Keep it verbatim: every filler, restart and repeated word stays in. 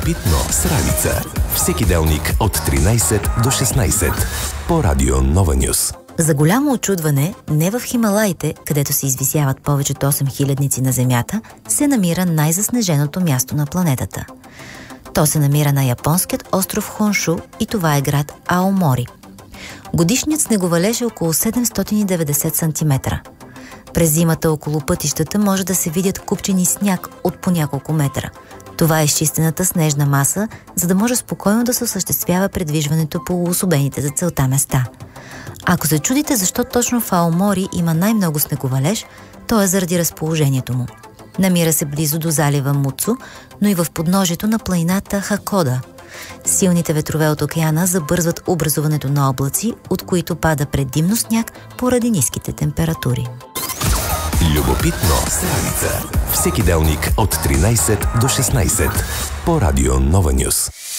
Любопитно с Ралица. Всеки делник от тринайсет до шестнайсет по Радио Нова Нюс. За голямо очудване, не в Хималаите, където се извисяват повечето осем хилядници на Земята, се намира най-заснеженото място на планетата. То се намира на японският остров Хоншу и това е град Аомори. Годишният снеговалеж е около седемстотин и деветдесет сантиметра. През зимата около пътищата може да се видят купчини сняг от по няколко метра. Това е изчистената снежна маса, за да може спокойно да се осъществява предвижването по обособените за целта места. Ако се чудите защо точно в Аомори има най-много снеговалеж, то е заради разположението му. Намира се близо до залива Муцу, но и в подножието на планината Хакода. Силните ветрове от океана забързват образуването на облаци, от които пада предимно сняг поради ниските температури. Любопитно с Ралица. Всеки делник от тринайсет до шестнайсет по Радио Нова Нюс.